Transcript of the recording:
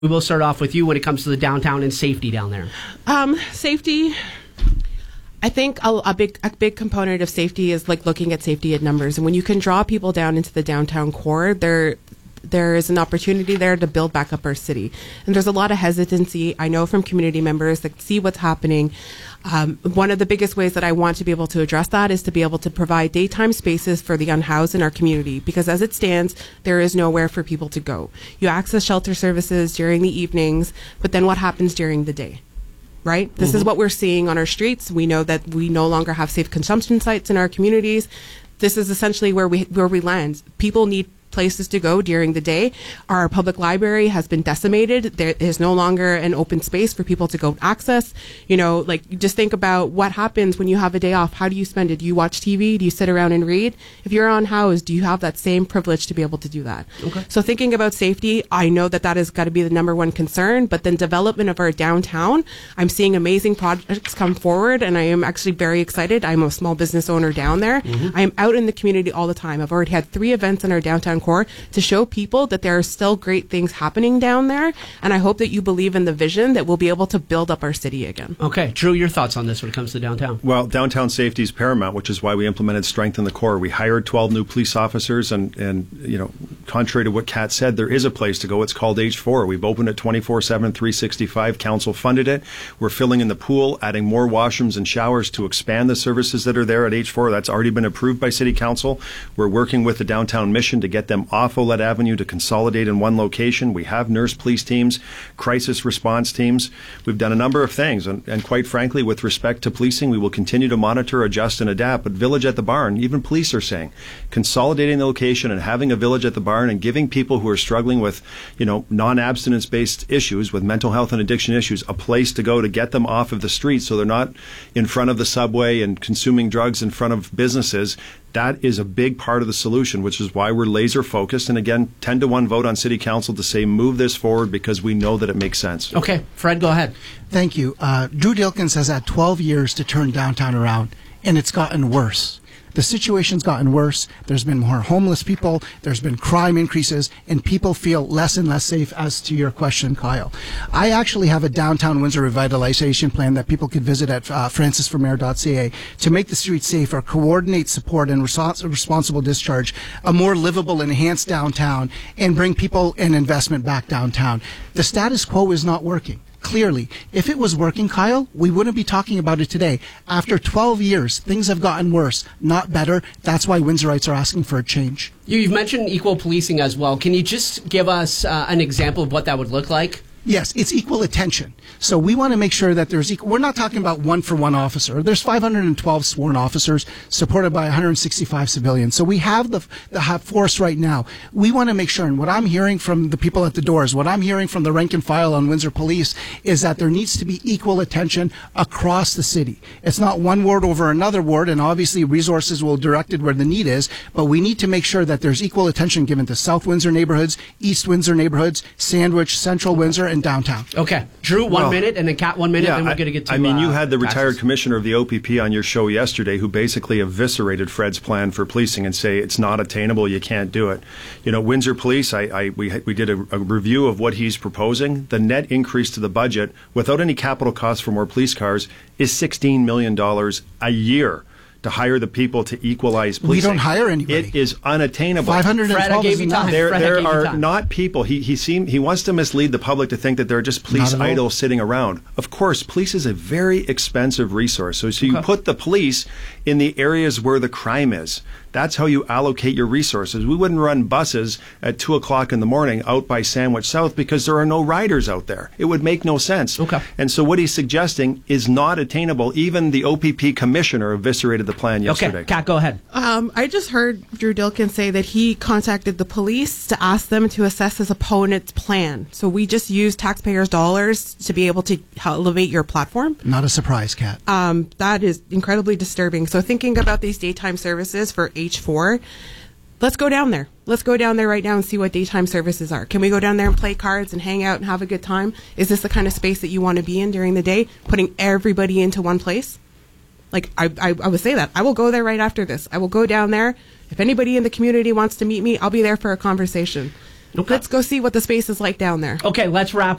We will start off with you when it comes to the downtown and safety down there. Safety. I think a big component of safety is like looking at safety at numbers, and when you can draw people down into the downtown core, there is an opportunity there to build back up our city. And there's a lot of hesitancy, I know, from community members that see what's happening. One of the biggest ways that I want to be able to address that is to be able to provide daytime spaces for the unhoused in our community, because as it stands, there is nowhere for people to go. You access shelter services during the evenings, but then what happens during the day? Right? This is what we're seeing on our streets. We know that we no longer have safe consumption sites in our communities. This is essentially where we land. People need places to go during the day. Our public library has been decimated. There is no longer an open space for people to go access. You know, like, just think about what happens when you have a day off. How do you spend it? Do you watch TV? Do you sit around and read? If you're unhoused, do you have that same privilege to be able to do that? Okay. So thinking about safety, I know that has got to be the number one concern, but then development of our downtown, I'm seeing amazing projects come forward, and I am actually very excited. I'm a small business owner down there. I am out in the community all the time. I've already had 3 events in our downtown core to show people that there are still great things happening down there, and I hope that you believe in the vision that we'll be able to build up our city again. Okay, Drew, your thoughts on this when it comes to downtown? Well, downtown safety is paramount, which is why we implemented Strength in the Core. We hired 12 new police officers, and you know, contrary to what Kat said, there is a place to go. It's called H4. We've opened it 24/7, 365. Council funded it. We're filling in the pool, adding more washrooms and showers to expand the services that are there at H4. That's already been approved by City Council. We're working with the Downtown Mission to get them off Olette Avenue to consolidate in one location. We have nurse police teams, crisis response teams. We've done a number of things, and quite frankly, with respect to policing, we will continue to monitor, adjust, and adapt. But Village at the Barn, even police are saying, consolidating the location and having a Village at the Barn and giving people who are struggling with, you know, non-abstinence-based issues, with mental health and addiction issues, a place to go to get them off of the street so they're not in front of the subway and consuming drugs in front of businesses. That is a big part of the solution, which is why we're laser focused. And again, 10-1 vote on City Council to say move this forward because we know that it makes sense. Okay, Fred, go ahead. Thank you. Drew Dilkens has had 12 years to turn downtown around, and it's gotten worse. The situation's gotten worse. There's been more homeless people. There's been crime increases, and people feel less and less safe, as to your question, Kyle. I actually have a downtown Windsor revitalization plan that people could visit at francisformayor.ca to make the streets safer, coordinate support and responsible discharge, a more livable, enhanced downtown, and bring people and investment back downtown. The status quo is not working. Clearly, if it was working, Kyle, we wouldn't be talking about it today. After 12 years, things have gotten worse, not better. That's why Windsorites are asking for a change. You've mentioned equal policing as well. Can you just give us an example of what that would look like? Yes, it's equal attention. So we want to make sure that there's equal. We're not talking about 1-for-1 officer. There's 512 sworn officers supported by 165 civilians. So we have the force right now. We want to make sure, and what I'm hearing from the people at the doors, what I'm hearing from the rank and file on Windsor Police, is that there needs to be equal attention across the city. It's not one ward over another ward, and obviously resources will be directed where the need is, but we need to make sure that there's equal attention given to South Windsor neighborhoods, East Windsor neighborhoods, Sandwich, Central Windsor, and downtown. Okay. Drew, 1 minute, and then Kat, 1 minute, then we're going to get to you had the taxes. retired commissioner of the OPP on your show yesterday who basically eviscerated Fred's plan for policing and say it's not attainable, you can't do it. You know, Windsor Police, we did a review of what he's proposing. The net increase to the budget, without any capital costs for more police cars, is $16 million a year to hire the people to equalize policing. We don't hire anybody. It is unattainable. 512 gave you time. There are not people. He wants to mislead the public to think that there are just police idle sitting around. Of course, police is a very expensive resource. So you put the police in the areas where the crime is. That's how you allocate your resources. We wouldn't run buses at 2 o'clock in the morning out by Sandwich South because there are no riders out there. It would make no sense. Okay. And so what he's suggesting is not attainable. Even the OPP commissioner eviscerated the plan yesterday. Okay, Kat, go ahead. I just heard Drew Dilkens say that he contacted the police to ask them to assess his opponent's plan. So we just used taxpayers' dollars to be able to elevate your platform. Not a surprise, Kat. That is incredibly disturbing. So thinking about these daytime services for H4, let's go down there. Let's go down there right now and see what daytime services are. Can we go down there and play cards and hang out and have a good time? Is this the kind of space that you want to be in during the day, putting everybody into one place? Like, I would say that. I will go there right after this. I will go down there. If anybody in the community wants to meet me, I'll be there for a conversation. Okay. Let's go see what the space is like down there. Okay, let's wrap